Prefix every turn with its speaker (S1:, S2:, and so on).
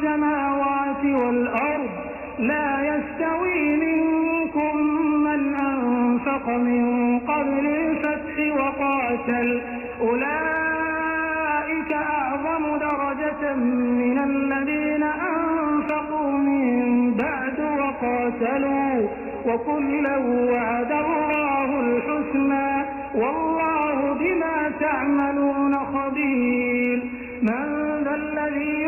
S1: السماوات والأرض لا يستوي منكم من أنفق من قبل الفتح وقاتل أولئك أعظم درجة من الذين أنفقوا من بعد وقاتلوا وكلا وعد الله الحسنى والله بما تعملون خبير. من ذا الذي